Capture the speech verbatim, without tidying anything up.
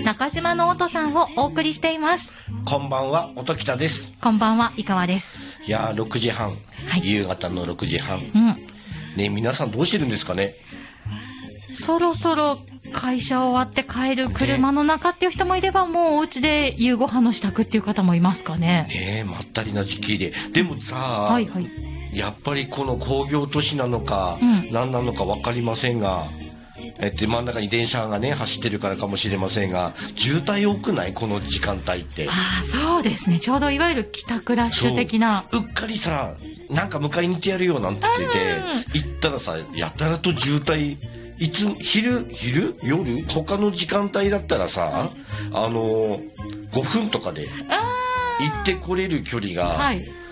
中島の音さんをお送りしています。 こんばんは、音喜多です。 こんばんは、井川です。 いやー、ろくじはん、はい、夕方のろくじはん、 うん、 ね、皆さんどうしてるんですかね。 そろそろ会社終わって帰る車の中っていう人もいれば、ね、もうお家で夕ご飯の支度っていう方もいますかね。 ねえ、まったりな時期で。でもさ、 はいはい、 やっぱりこの工業都市なのか、うん、何なのか分かりませんが、えって真ん中に電車がね走ってるからかもしれませんが、渋滞多くないこの時間帯って。 ああ、そうですね。ちょうどいわゆる帰宅ラッシュ的な。 うっかりさ、なんか迎えに行ってやるよなんて言ってて、行ったらさ、やたらと渋滞。いつ昼昼夜他の時間帯だったらさ、あのごふんとかで行ってこれる距離が、はい、